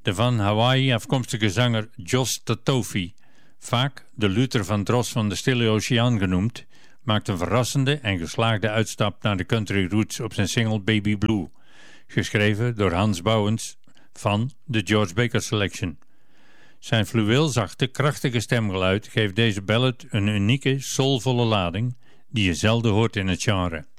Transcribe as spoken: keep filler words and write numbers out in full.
De van Hawaii afkomstige zanger Josh Tatofi, vaak de Luther Vandross van de Stille Oceaan genoemd, maakt een verrassende en geslaagde uitstap naar de country roots op zijn single Baby Blue, geschreven door Hans Bouwens van The George Baker Selection. Zijn fluweelzachte, krachtige stemgeluid geeft deze ballad een unieke, soulvolle lading die je zelden hoort in het genre.